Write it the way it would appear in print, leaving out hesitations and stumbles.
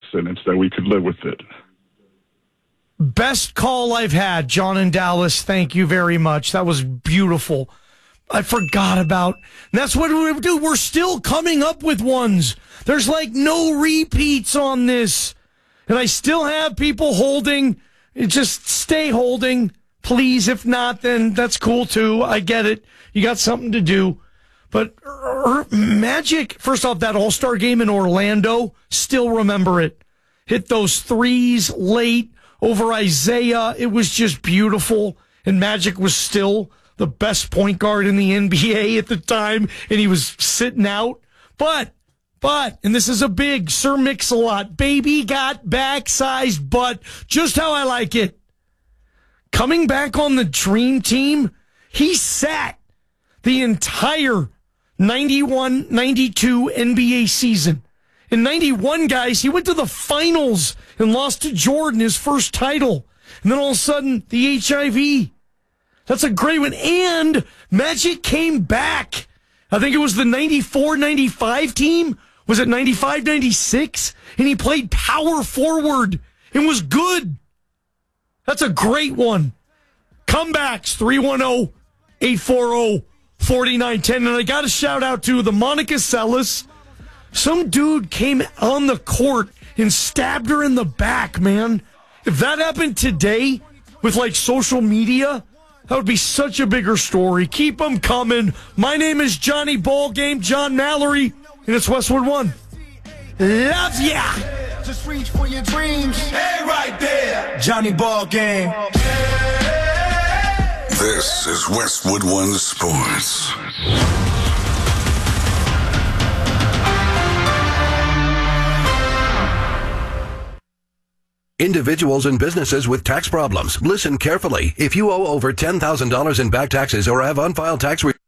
sentence, that we could live with it. Best call I've had, John in Dallas. Thank you very much. That was beautiful. I forgot about. That's what we do. We're still coming up with ones. There's like no repeats on this. And I still have people holding. Just stay holding, please. If not, then that's cool too. I get it. You got something to do. But Magic, first off, that All-Star game in Orlando, still remember it. Hit those threes late over Isaiah. It was just beautiful. And Magic was still the best point guard in the NBA at the time, and he was sitting out. But, and this is a big Sir Mix-a-Lot, baby got back-sized butt, just how I like it. Coming back on the Dream Team, he sat the entire 91-92 NBA season. In 91, guys, he went to the finals and lost to Jordan, his first title. And then all of a sudden, the HIV. That's a great one. And Magic came back. I think it was the 94-95 team. Was it 95-96? And he played power forward and was good. That's a great one. Comebacks, 310-840-4910. And I got to shout out to the Monica Seles. Some dude came on the court and stabbed her in the back, man. If that happened today with like social media, that would be such a bigger story. Keep them coming. My name is Johnny Ballgame, John Mallory, and it's Westwood One. Love ya! Just reach for your dreams. Hey, right there. Johnny Ballgame. This is Westwood One Sports. Individuals and businesses with tax problems. Listen carefully. If you owe over $10,000 in back taxes or have unfiled tax returns,